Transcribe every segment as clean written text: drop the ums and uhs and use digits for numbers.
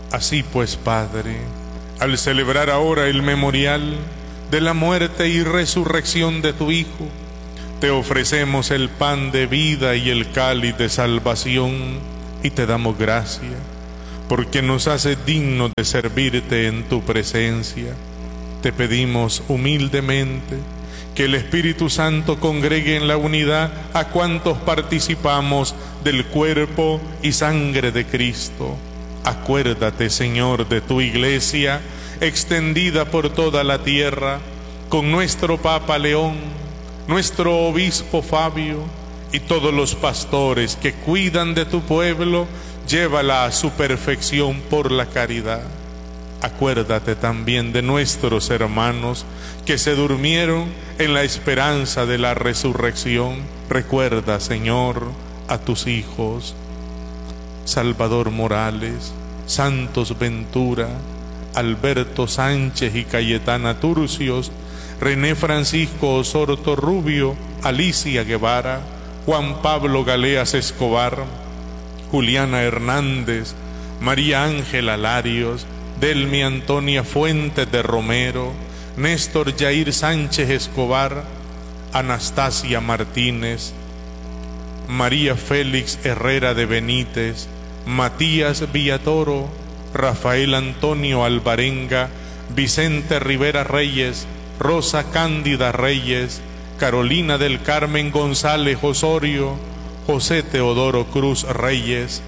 Así pues, Padre, al celebrar ahora el memorial de la muerte y resurrección de tu Hijo, te ofrecemos el pan de vida y el cáliz de salvación y te damos gracias, porque nos hace dignos de servirte en tu presencia. Te pedimos humildemente que el Espíritu Santo congregue en la unidad a cuantos participamos del cuerpo y sangre de Cristo. Acuérdate, Señor, de tu Iglesia, extendida por toda la tierra, con nuestro Papa León, nuestro Obispo Fabio y todos los pastores que cuidan de tu pueblo. Llévala a su perfección por la caridad. Acuérdate también de nuestros hermanos que se durmieron en la esperanza de la resurrección. Recuerda, Señor, a tus hijos Salvador Morales, Santos Ventura, Alberto Sánchez y Cayetana Turcios, René Francisco Osorto Rubio, Alicia Guevara, Juan Pablo Galeas Escobar, Juliana Hernández, María Ángela Larios, Delmi Antonia Fuentes de Romero, Néstor Jair Sánchez Escobar, Anastasia Martínez, María Félix Herrera de Benítez, Matías Villatoro, Rafael Antonio Alvarenga, Vicente Rivera Reyes, Rosa Cándida Reyes, Carolina del Carmen González Osorio, José Teodoro Cruz Reyes,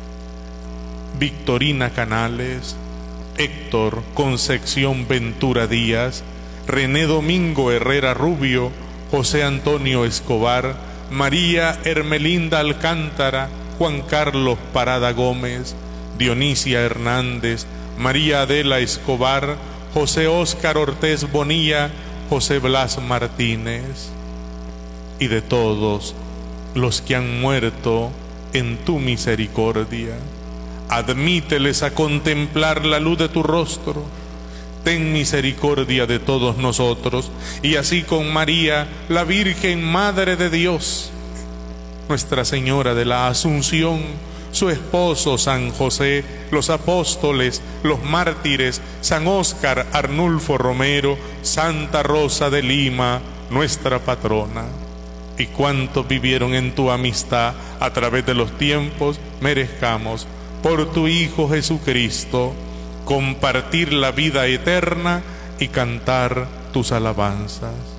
Victorina Canales, Héctor Concepción Ventura Díaz, René Domingo Herrera Rubio, José Antonio Escobar, María Hermelinda Alcántara, Juan Carlos Parada Gómez, Dionisia Hernández, María Adela Escobar, José Óscar Ortiz Bonilla, José Blas Martínez, y de todos los que han muerto en tu misericordia. Admíteles a contemplar la luz de tu rostro. Ten misericordia de todos nosotros, y así con María, la Virgen Madre de Dios, Nuestra Señora de la Asunción, su esposo San José, los apóstoles, los mártires, San Óscar Arnulfo Romero, Santa Rosa de Lima, nuestra patrona, y cuantos vivieron en tu amistad a través de los tiempos, merezcamos, por tu Hijo Jesucristo, compartir la vida eterna y cantar tus alabanzas.